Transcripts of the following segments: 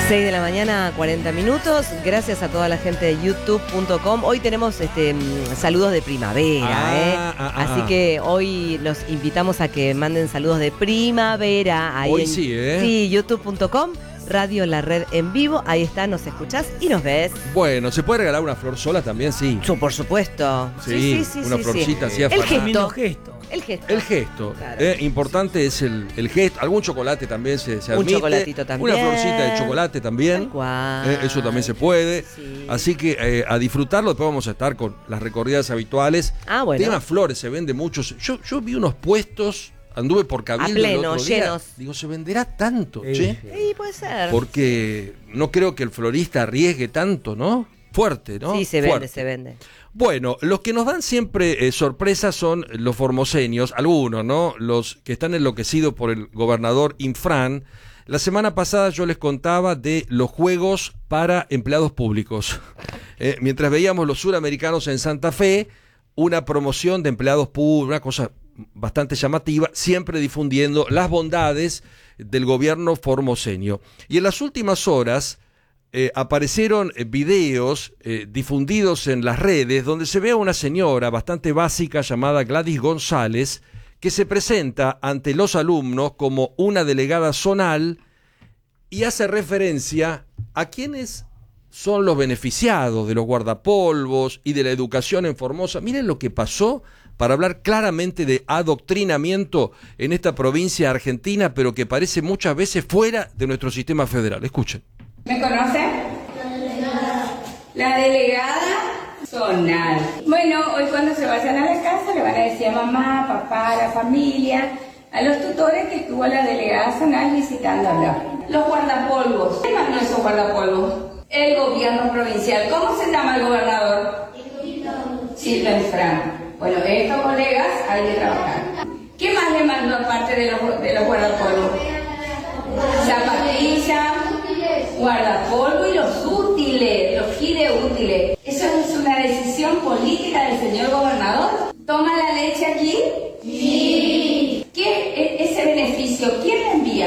6 de la mañana, 40 minutos. Gracias a toda la gente de youtube.com. Hoy tenemos saludos de primavera. Así que hoy los invitamos a que manden saludos de primavera. Ahí hoy sí, Sí, youtube.com. Radio La Red en vivo, ahí está, nos escuchás y nos ves. Bueno, ¿se puede regalar una flor sola también? Sí. Por supuesto. Sí, una florcita así. El gesto. El gesto. Claro. Importante es el gesto. Algún chocolate también se admite. Un chocolatito también. Una florcita de chocolate también. Eso también se puede. Sí. Así que a disfrutarlo. Después vamos a estar con las recorridas habituales. Bueno. Tema flores, se vende mucho. Yo vi unos puestos. Anduve por Cabildo pleno, el otro día. llenos. Digo, ¿se venderá tanto, che? Sí, puede ser. Porque no creo que el florista arriesgue tanto, ¿no? Fuerte, ¿no? Sí, se vende. Bueno, los que nos dan siempre sorpresas son los formoseños, algunos, ¿no? Los que están enloquecidos por el gobernador Infran. La semana pasada yo les contaba de los juegos para empleados públicos. Mientras veíamos los suramericanos en Santa Fe, una promoción de empleados públicos, una cosa bastante llamativa, siempre difundiendo las bondades del gobierno formoseño. Y en las últimas horas aparecieron videos difundidos en las redes donde se ve a una señora bastante básica llamada Gladys González que se presenta ante los alumnos como una delegada zonal y hace referencia a quienes son los beneficiados de los guardapolvos y de la educación en Formosa. Miren lo que pasó para hablar claramente de adoctrinamiento en esta provincia argentina, pero que parece muchas veces fuera de nuestro sistema federal. Escuchen. ¿Me conocen? La delegada zonal. Bueno, hoy cuando se vayan a la casa le van a decir a mamá, papá, a la familia, a los tutores que estuvo la delegada zonal visitándola. Los guardapolvos. ¿Qué más no esos guardapolvos? El gobierno provincial. ¿Cómo se llama el gobernador? Silvio Infran. Bueno, estos colegas hay que trabajar. ¿Qué más le mandó aparte de los guardapolvos? Zapatillas, guardapolvo y los útiles, los útiles. ¿Eso es una decisión política del señor gobernador? ¿Toma la leche aquí? Sí. Ese beneficio, ¿quién le envía?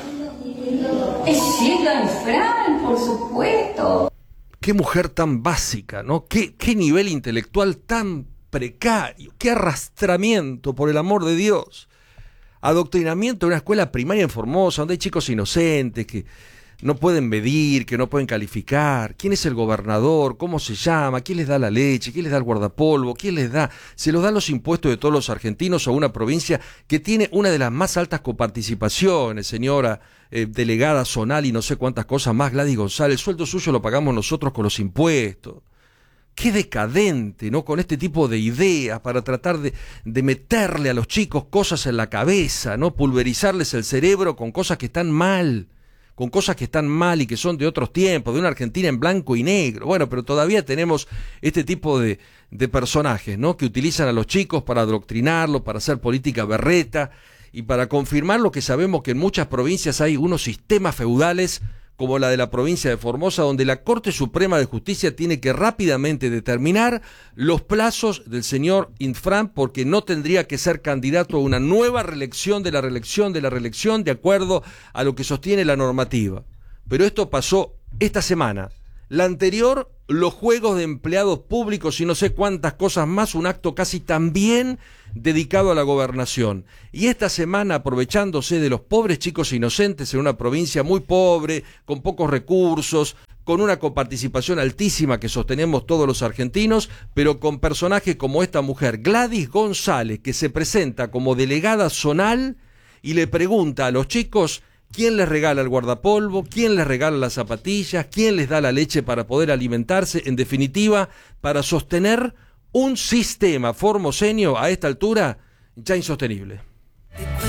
Es Silvio Infran, por supuesto. Qué mujer tan básica, ¿no? Qué nivel intelectual tan precario, qué arrastramiento, por el amor de Dios. Adoctrinamiento en una escuela primaria en Formosa, donde hay chicos inocentes que no pueden medir, que no pueden calificar. ¿Quién es el gobernador? ¿Cómo se llama? ¿Quién les da la leche? ¿Quién les da el guardapolvo? ¿Quién les da? Se los dan los impuestos de todos los argentinos a una provincia que tiene una de las más altas coparticipaciones, señora delegada zonal y no sé cuántas cosas más, Gladys González. El sueldo suyo lo pagamos nosotros con los impuestos. Qué decadente, ¿no? Con este tipo de ideas para tratar de meterle a los chicos cosas en la cabeza, ¿no? Pulverizarles el cerebro con cosas que están mal. Con cosas que están mal y que son de otros tiempos, de una Argentina en blanco y negro. Bueno, pero todavía tenemos este tipo de personajes, ¿no? Que utilizan a los chicos para adoctrinarlos, para hacer política berreta y para confirmar lo que sabemos que en muchas provincias hay unos sistemas feudales como la de la provincia de Formosa, donde la Corte Suprema de Justicia tiene que rápidamente determinar los plazos del señor Infran, porque no tendría que ser candidato a una nueva reelección de la reelección de acuerdo a lo que sostiene la normativa. Pero esto pasó esta semana. La anterior, los juegos de empleados públicos y no sé cuántas cosas más, un acto casi también dedicado a la gobernación. Y esta semana, aprovechándose de los pobres chicos inocentes en una provincia muy pobre, con pocos recursos, con una coparticipación altísima que sostenemos todos los argentinos, pero con personajes como esta mujer, Gladys González, que se presenta como delegada zonal y le pregunta a los chicos quién les regala el guardapolvo, quién les regala las zapatillas, quién les da la leche para poder alimentarse, en definitiva, para sostener un sistema formoseño a esta altura ya insostenible.